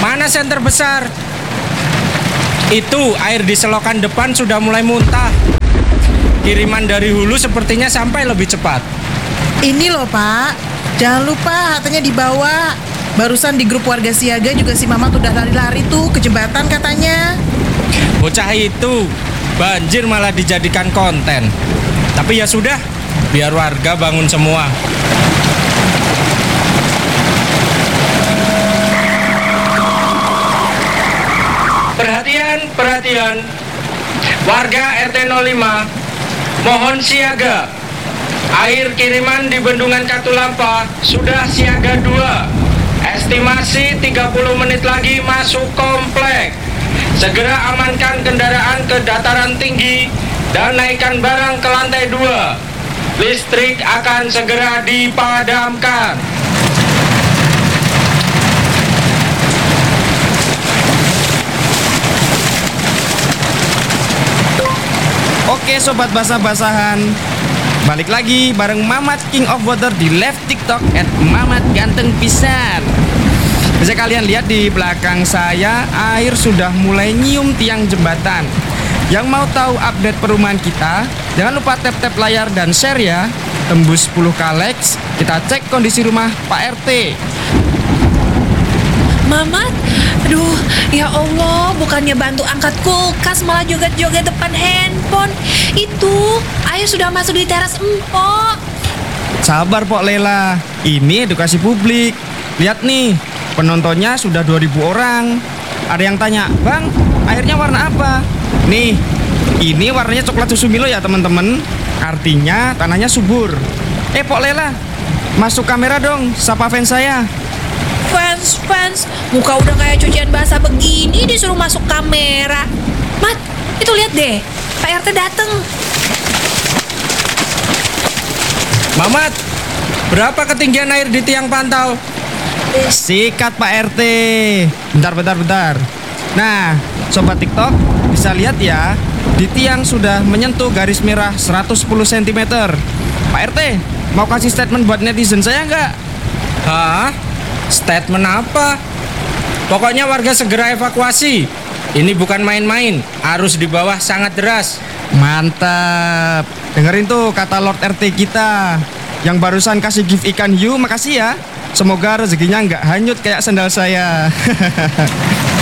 Mana senter besar? Itu air di selokan depan sudah mulai muntah. Kiriman dari hulu sepertinya sampai lebih cepat. Ini loh Pak, jangan lupa hatenya dibawa. Barusan di grup warga siaga juga si Mamat udah lari-lari tuh ke jembatan katanya. Bocah itu banjir malah dijadikan konten. Tapi ya sudah, biar warga bangun semua. Perhatian, warga RT 05, mohon siaga. Air kiriman di Bendungan Katulampa sudah siaga 2. Estimasi 30 menit lagi masuk komplek. Segera amankan kendaraan ke dataran tinggi dan naikkan barang ke lantai 2. Listrik akan segera dipadamkan. Oke sobat basah-basahan, balik lagi bareng Mamat King of Water di live TikTok @mamatgantengpisan. Bisa kalian lihat di belakang saya, air sudah mulai nyium tiang jembatan. Yang mau tahu update perumahan kita, jangan lupa tap-tap layar dan share ya. Tembus 10k likes, kita cek kondisi rumah Pak RT. Mamat, aduh, ya Allah, bukannya bantu angkat kulkas malah joget-joget depan handphone. Itu, air sudah masuk di teras empok. Sabar Pok Lela, ini edukasi publik. Lihat nih, penontonnya sudah 2000 orang. Ada yang tanya, Bang, airnya warna apa? Nih, ini warnanya coklat susu Milo ya teman-teman. Artinya tanahnya subur. Pok Lela, masuk kamera dong, sapa fans saya. Fans, muka udah kayak cucian basah begini disuruh masuk kamera. Mat, itu lihat deh, Pak RT dateng. Mamat, berapa ketinggian air di tiang pantau? Sikat Pak RT. Bentar. Nah, sobat TikTok bisa lihat ya, di tiang sudah menyentuh garis merah 110 cm. Pak RT, mau kasih statement buat netizen saya nggak? Hah? Statement apa? Pokoknya warga segera evakuasi. Ini bukan main-main, arus di bawah sangat deras. Mantap. Dengerin tuh kata Lord RT kita yang barusan kasih gift ikan hiu, makasih ya. Semoga rezekinya nggak hanyut kayak sendal saya.